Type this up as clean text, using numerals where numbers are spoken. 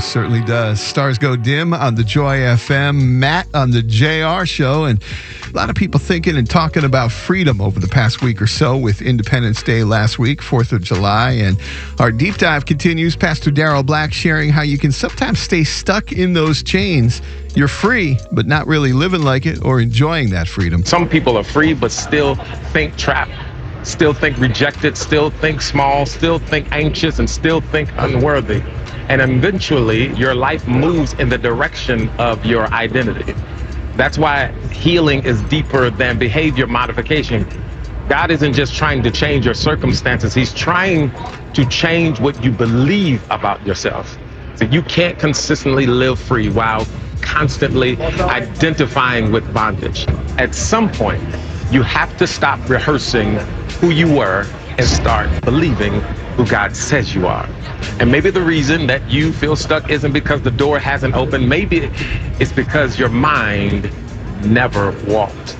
certainly does. Stars go dim on the Joy FM, Matt on the JR show, and a lot of people thinking and talking about freedom over the past week or so with Independence Day last week, 4th of July. And our deep dive continues. Pastor Daryl Black sharing how you can sometimes stay stuck in those chains. You're free, but not really living like it or enjoying that freedom. Some people are free, but still think trapped, still think rejected, still think small, still think anxious, and still think unworthy. And eventually, your life moves in the direction of your identity. That's why healing is deeper than behavior modification. God isn't just trying to change your circumstances. He's trying to change what you believe about yourself. So you can't consistently live free while constantly identifying with bondage. At some point, you have to stop rehearsing who you were and start believing who God says you are. And maybe the reason that you feel stuck isn't because the door hasn't opened. Maybe it's because your mind never walked